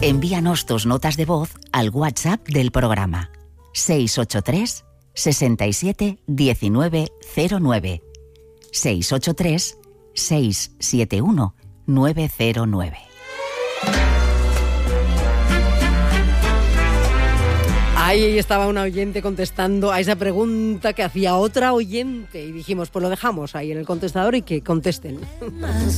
Envíanos tus notas de voz al WhatsApp del programa 683 67 19 09 683 671 909. Ahí estaba una oyente contestando a esa pregunta que hacía otra oyente y dijimos, pues lo dejamos ahí en el contestador y que contesten.